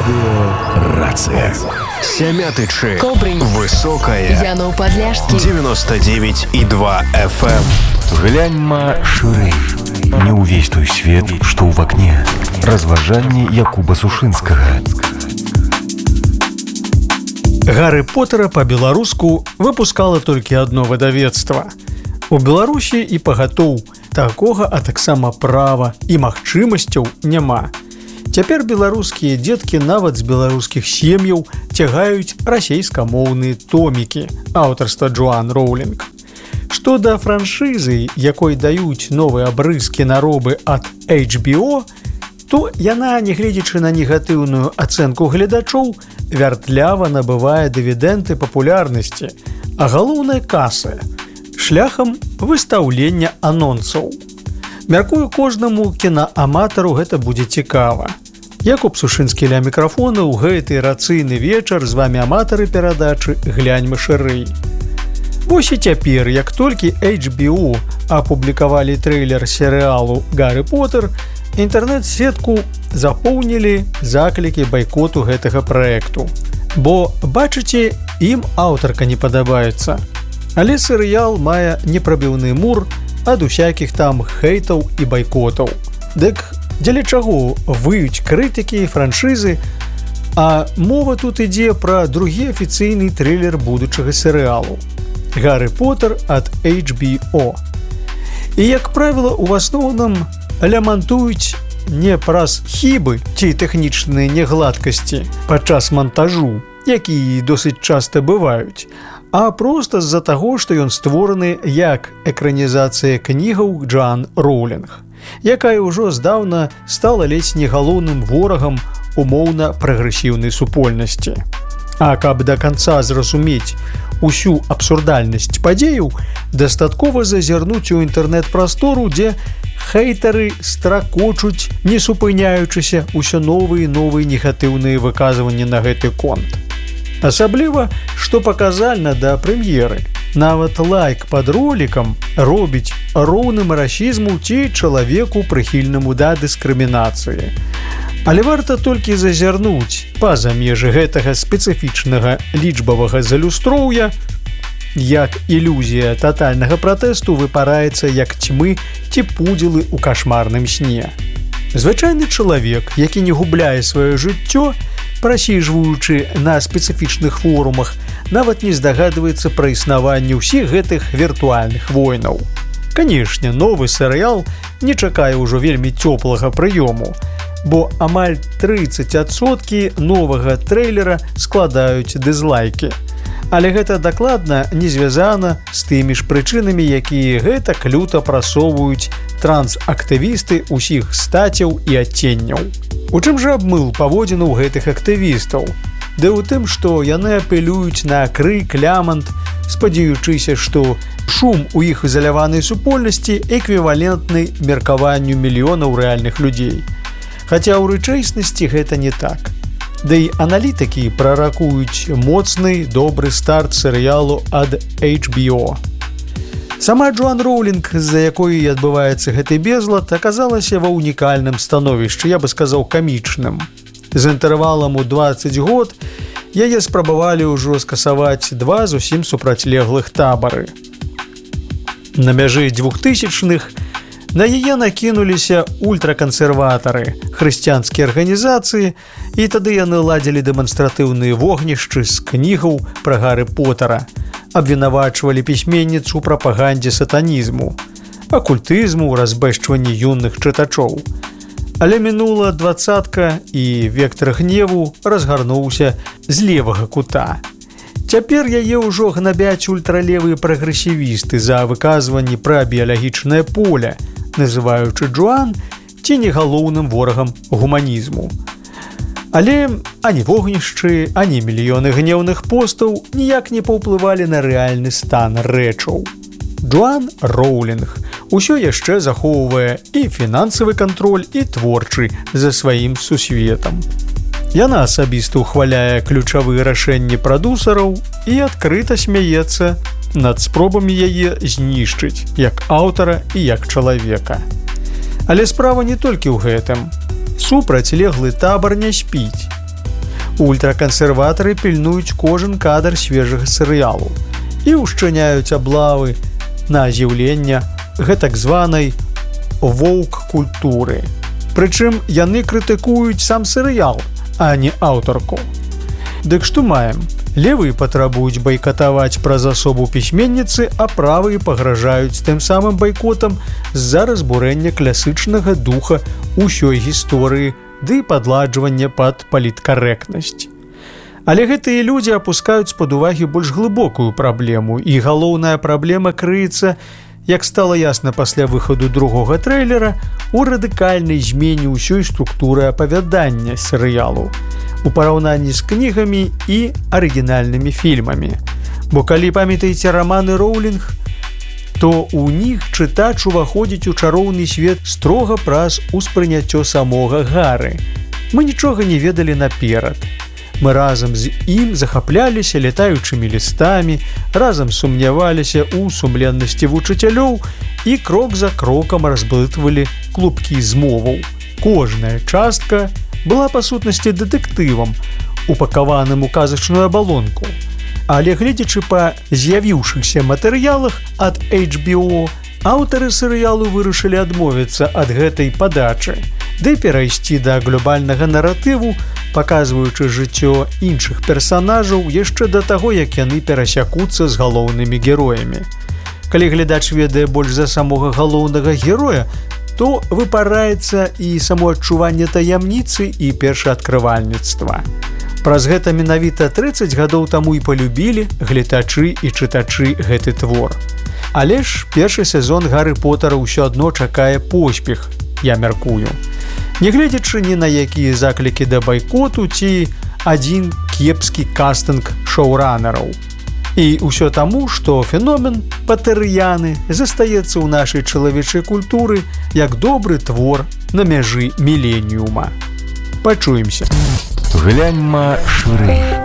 Радио «Рация». Сямятычы. Кобрынь. Высокая. Янов Подляшский. 99,2 FM. Гляньма шырэй. Не ўвесь той свет, што ў вакне. Разважанні Якуба Сушынскага. Гарры Поттера па-беларуску выпускала толькі адно выдавецтва. У Беларусі і пагатоў такога, а таксама права і магчымасцяў няма. Цяпер беларускія дзеткі нават з беларускіх сем'яў цягаюць расейскамоўныя томікі аўтарства Джоан Роўлінг. Што да франшызы, якой даюць новыя абрызкі наробы ад HBO, то яна, нягледзячы на негатыўную ацэнку гледачоў, вяртлява набывае дывідэнды папулярнасці, а галоўнае касы, шляхам выстаўлення анонсаў. Мяркую, кожнаму кінааматару гэта будзе цікава. Якуб Сушынскі ля мікрафона ў гэты рацыйны вечар, з вамі аматары перадачы «Гляньма шырэй». Вось і цяпер, як толькі HBO апублікавалі трэйлер серыялу «Гарры Поттер», інтэрнэт-сетку запоўнілі заклікі байкоту гэтага праекту. Бо, бачыце, ім аўтарка не падабаецца. Але серыял мае непрабіўны мур ад усякіх там хейтаў і байкотаў. Дык дзеля чаго выюць крытыкі франшызы, а мова тут ідзе пра другі афіцыйны трэйлер будучага серыялу «Гарры Поттер» ад HBO. І, як правіла, у асноўным лямантуюць не праз хібы ці тэхнічныя негладкасці падчас мантажу, якія досыць часта бываюць, а проста з-за таго, што ён створаны як экранізацыя кнігаў Джоан Роўлінг, якая ўжо здаўна стала ледзь не галоўным ворагам умоўна прагрэсіўнай супольнасці. А каб да канца зразумець усю абсурдальнасць падзеяў, дастаткова зазірнуць у інтэрнэт-прастору, дзе хейтары стракочуць, не супыняючыся, усё новыя і новыя негатыўныя выказванні на гэты конт. Асабліва, што паказальна да прэм'еры. Нават лайк пад ролікам робіць роўным расізму ці чалавеку, прыхільнаму да дыскрымінацыі. Але варта толькі зазірнуць па-за межы гэтага спецыфічнага лічбавага залюстроўя, як ілюзія татальнага пратэсту выпараецца як цьмы ці пудзелы ў кашмарным сне. Звычайны чалавек, які не губляе сваё жыццё, прасіжваючы на спецыфічных форумах, нават не здагадваецца пра існаванне ўсіх гэтых віртуальных войнаў. Канешне, новы серыял не чакае ўжо вельмі цёплага прыёму, бо амаль 30% новага трэйлера складаюць дызлайкі. Але гэта дакладна не звязана з тымі ж прычынамі, якія гэтак люта прасоўваюць трансактывісты ўсіх стацяў і адценняў. У чым жа абмыл паводзінаў гэтых актывістаў? Ды ў тым, што яны апелююць на крык, лямант, спадзяючыся, што шум у іх ізаляванай супольнасці эквівалентны меркаванню мільёнаў рэальных людзей. Хаця ў рэчаіснасці гэта не так. Да і аналітыкі праракуюць моцны, добры старт серыялу ад HBO. Сама Джоан Роўлінг, з-за якой і адбываецца гэты безлад, аказалася ва ўнікальным становішчы, я бы сказаў, камічным. З інтэрвалам у 20 год яе спрабавалі ўжо скасаваць два зусім супрацьлеглых табары. На мяжы 2000-х на яе накінуліся ультракансерватары, хрысціянскія арганізацыі, і тады яны ладзілі дэманстратыўныя вогнішчы з кнігаў пра Гарры Поттера, абвінавачвалі пісьменніцу ў прапагандзе сатанізму, акультызму, разбэшчванні юных чытачоў. Але мінула 20-ка, і вектар гневу разгарнуўся з левага кута. Цяпер яе ўжо гнабяць ультралевыя прагрэсівісты за выказванні пра біялагічнае поле, называючы Джоан ці не галоўным ворагам гуманізму. Але ані вогнішчы, ані мільёны гнеўных постаў ніяк не паўплывалі на рэальны стан рэчаў. Джоан Роўлінг усё яшчэ захоўвае і фінансавы кантроль, і творчы за сваім сусветам. Яна асабіста ўхваляе ключавыя рашэнні прадусараў і адкрыта смяецца над спробамі яе знішчыць як аўтара і як чалавека. Але справа не толькі ў гэтым. Супрацьлеглы табар не спіць. Ультракансерватары пільнуюць кожен кадр свежага серыялу і ўшчыняюць аблавы на з'яўленне гэтак званай воўк-культуры. Прычым яны крытыкуюць сам серыял, а не аўтарку. Дык што маем? Левыя патрабуюць байкатаваць праз асобу пісьменніцы, а правыя пагражаюць тым самым байкотам з-за разбурэння класычнага духа ўсёй гісторыі ды падладжвання пад паліткарэктнасць. Але гэтыя людзі апускаюць пад увагі больш глыбокую праблему, і галоўная праблема крыецца, як стала ясна пасля выхаду другога трэйлера, у радыкальнай змене ўсёй структуры апавядання серыялу у параўнанні з кнігамі і арыгінальнымі фільмамі. Бо калі памятаеце раманы Роўлінг, то ў них чытач уваходзіць у чароўны свет строга праз успрыняццё самога Гары. Мы нічога не ведалі наперад. Мы разам з ім захапляліся летаючымі лістамі, разам сумняваліся ў сумленнасці вучытялёў і крок за крокам разблытвалі клубкі змоваў. Кожная частка была па сутнасці дэтэктывам, упакаваным у казачную абалонку. Але гледзячы па з'явіўшыхся матэрыялах ад HBO, аўтары серыялу вырашылі адмовіцца ад гэтай падачы, ды перайсці да глобальнага наратыву, паказваючы жыццё іншых персанажаў яшчэ да таго, як яны перасякуцца з галоўнымі героямі. Калі глядач ведае больш за самога галоўнага героя, то выпараецца і самоадчуванне таямніцы і першаадкрывальніцтва. Праз гэта менавіта 30 гадоў таму і палюбілі гледачы і чытачы гэты твор. Але ж першы сезон Гары Потара ўсё адно чакае поспех, я мяркую. Нягледзячы ні на якія заклікі да байкоту ці адзін кепскі кастынг шоуранераў. І ўсё таму, што феномен патэрыяны застаецца ў нашай чалавечай культуры як добры твор на мяжы міленіума. Пачуемся. Гляньма шырэй.